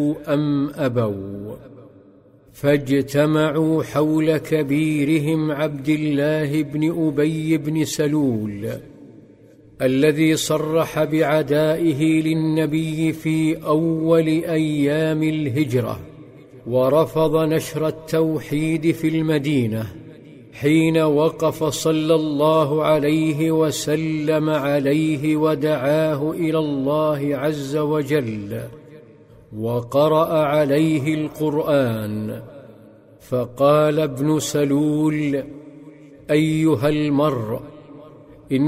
أم أبوا، فاجتمعوا حول كبيرهم عبد الله بن أبي بن سلول الذي صرح بعدائه للنبي في أول أيام الهجرة، ورفض نشر التوحيد في المدينة حين وقف صلى الله عليه وسلم عليه ودعاه إلى الله عز وجل، وقرأ عليه القرآن. فقال ابن سلول: أيها المرء،